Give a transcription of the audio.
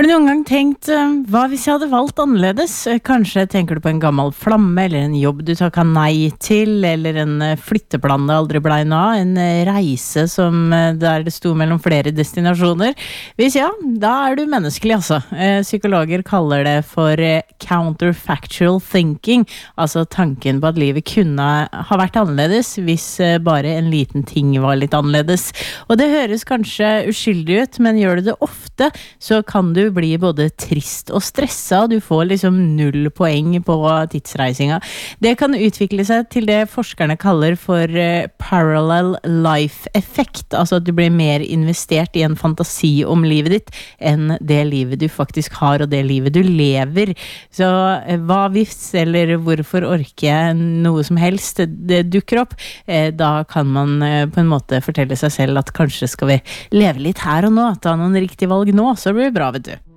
Har du noen gang tenkt, hva hvis jeg hadde valgt annerledes? Kanskje tenker du på en gammel flamme, eller en jobb du takket nei til, eller en flytteplan det aldri ble noe av, en reise der det sto mellom flere destinasjoner. Hvis ja, da du menneskelig altså. Psykologer kaller det for counterfactual thinking, altså tanken på at livet kunne ha vært annerledes hvis bare en liten ting var litt annerledes. Og det høres kanskje uskyldig ut, men gjør du det ofte, så kan du bli både trist og stressa. Du får liksom 0 poeng på tidsreisinga. Det kan utvikle seg til det forskerne kaller for parallel life effekt, altså at du blir mer investert i en fantasi om livet ditt enn det livet du faktisk har og det livet du lever. Så hva hvis eller hvorfor orker jeg noe som helst det dukker opp, da kan man på en måte fortelle seg selv at kanskje skal vi leve litt her og nå, ta noen riktige valg nå, så blir det bra, vet du.